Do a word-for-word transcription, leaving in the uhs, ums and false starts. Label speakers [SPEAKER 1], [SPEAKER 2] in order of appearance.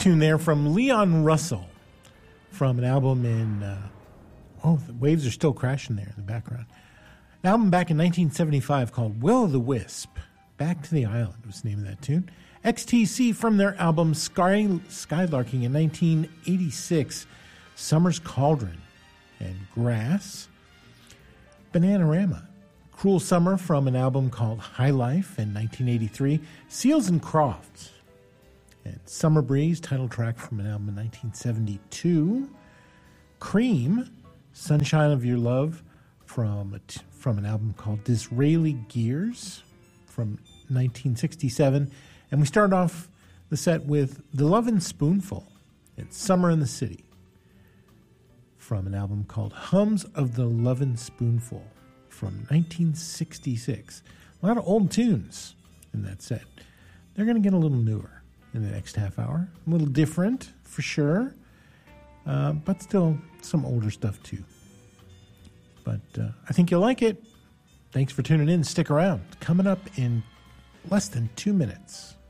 [SPEAKER 1] tune there from Leon Russell from an album in, uh, oh, the waves are still crashing there in the background. An album back in nineteen seventy-five called Will-O-The-Wisp. Back to the Island was the name of that tune. X T C from their album Sky, Skylarking in nineteen eighty-six. Summer's Cauldron and Grass. Bananarama. Cruel Summer from an album called High Life in nineteen eighty-three. Seals and Crofts. And Summer Breeze, title track from an album in nineteen seventy-two. Cream, Sunshine of Your Love from, a t- from an album called Disraeli Gears from nineteen sixty-seven. And we start off the set with The Lovin' Spoonful and Summer in the City from an album called Hums of the Lovin' Spoonful from nineteen sixty-six. A lot of old tunes in that set. They're going to get a little newer in the next half hour. A little different, for sure, uh, but still some older stuff, too. But uh, I think you'll like it. Thanks for tuning in. Stick around. Coming up in less than two minutes.